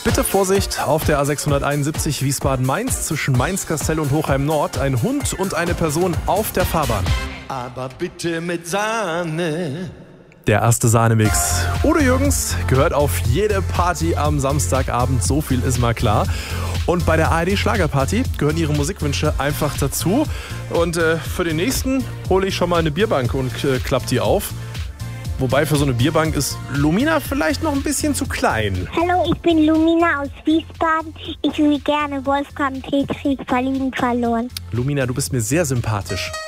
Bitte Vorsicht auf der A671 Wiesbaden-Mainz zwischen Mainz-Kastell und Hochheim-Nord. Ein Hund und eine Person auf der Fahrbahn. Aber bitte mit Sahne. Der erste Sahnemix. Udo Jürgens gehört auf jede Party am Samstagabend, so viel ist mal klar. Und bei der ARD Schlagerparty gehören Ihre Musikwünsche einfach dazu. Und für den nächsten hole ich schon mal eine Bierbank und klapp die auf. Wobei für so eine Bierbank ist Lumina vielleicht noch ein bisschen zu klein. Hallo, ich bin Lumina aus Wiesbaden. Ich will gerne Wolfgang Petri verlieben verloren. Lumina, du bist mir sehr sympathisch.